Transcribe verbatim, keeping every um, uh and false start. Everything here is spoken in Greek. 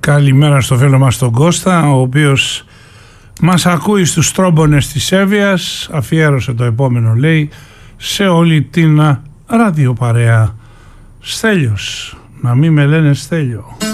Καλημέρα στο φίλο μας τον Κώστα, ο οποίος μας ακούει στους τρόμπονες της Σέβειας. Αφιέρωσε το επόμενο, λέει, σε όλη την ραδιοπαρέα. Στέλιος, να μην με λένε Στέλιο.